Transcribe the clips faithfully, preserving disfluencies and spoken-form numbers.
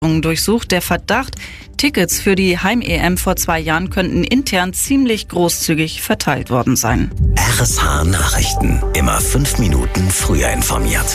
durchsucht. Der Verdacht, Tickets für die Heim-E M vor zwei Jahren könnten intern ziemlich großzügig verteilt worden sein. R S H Nachrichten. Immer fünf Minuten früher informiert.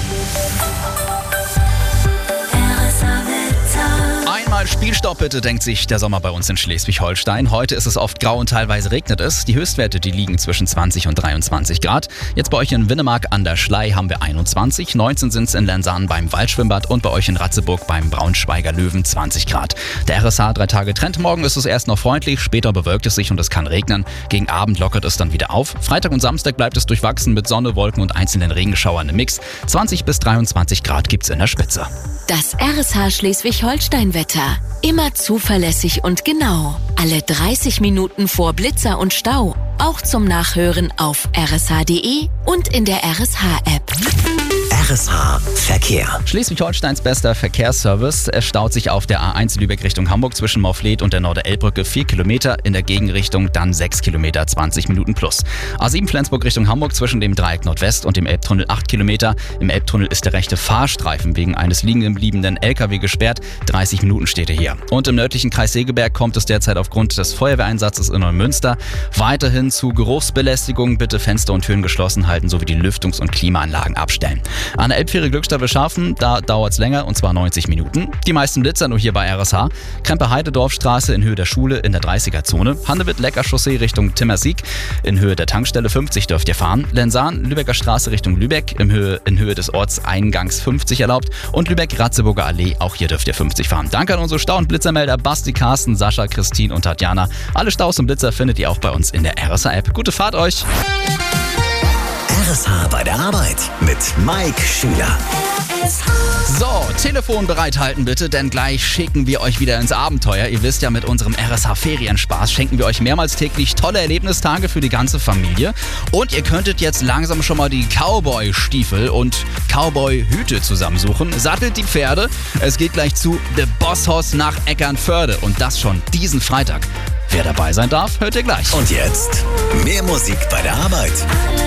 Einmal Spielstopp bitte, denkt sich der Sommer bei uns in Schleswig-Holstein. Heute ist es oft grau und teilweise regnet es. Die Höchstwerte, die liegen zwischen zwanzig und dreiundzwanzig Grad. Jetzt bei euch in Winnemark an der Schlei haben wir einundzwanzig, neunzehn sind es in Lensahn beim Waldschwimmbad und bei euch in Ratzeburg beim Braunschweiger Löwen zwanzig Grad. Der R S H drei Tage Trend. Morgen ist es erst noch freundlich, später bewölkt es sich und es kann regnen. Gegen Abend lockert es dann wieder auf. Freitag und Samstag bleibt es durchwachsen mit Sonne, Wolken und einzelnen Regenschauern im Mix. zwanzig bis dreiundzwanzig Grad gibt's in der Spitze. Das R S H Schleswig-Holstein-Wetter. Immer zuverlässig und genau. Alle dreißig Minuten vor Blitzer und Stau. Auch zum Nachhören auf r s h punkt d e und in der R S H-App. R S H Verkehr. Schleswig-Holsteins bester Verkehrsservice. Es staut sich auf der A eins Lübeck Richtung Hamburg zwischen Morfleet und der Norder-Elbbrücke vier Kilometer, in der Gegenrichtung dann sechs Kilometer, zwanzig Minuten plus. A sieben Flensburg Richtung Hamburg zwischen dem Dreieck Nordwest und dem Elbtunnel acht Kilometer. Im Elbtunnel ist der rechte Fahrstreifen wegen eines liegen gebliebenen L K W gesperrt. dreißig Minuten steht er hier. Und im nördlichen Kreis Segeberg kommt es derzeit aufgrund des Feuerwehreinsatzes in Neumünster weiterhin zu Geruchsbelästigung. Bitte Fenster und Türen geschlossen halten sowie die Lüftungs- und Klimaanlagen abstellen. An der Elbfähre Glückstadt Beschaffen, da dauert es länger und zwar neunzig Minuten. Die meisten Blitzer nur hier bei R S H. Krempe-Heidedorfstraße in Höhe der Schule in der dreißiger-Zone. Handewitt-Lecker-Chaussee Richtung Timmersieck in Höhe der Tankstelle fünfzig dürft ihr fahren. Lensahn, Lübecker Straße Richtung Lübeck in Höhe, in Höhe des Ortseingangs fünfzig erlaubt. Und Lübeck-Ratzeburger Allee, auch hier dürft ihr fünfzig fahren. Danke an unsere Stau- und Blitzermelder Basti, Carsten, Sascha, Christine und Tatjana. Alle Staus und Blitzer findet ihr auch bei uns in der R S H-App. Gute Fahrt euch! R S H bei der Arbeit mit Mike Schüler. So, Telefon bereithalten bitte, denn gleich schicken wir euch wieder ins Abenteuer. Ihr wisst ja, mit unserem R S H-Ferienspaß schenken wir euch mehrmals täglich tolle Erlebnistage für die ganze Familie. Und ihr könntet jetzt langsam schon mal die Cowboy-Stiefel und Cowboy-Hüte zusammensuchen. Sattelt die Pferde. Es geht gleich zu The Boss Hoss nach Eckernförde und das schon diesen Freitag. Wer dabei sein darf, hört ihr gleich. Und jetzt mehr Musik bei der Arbeit.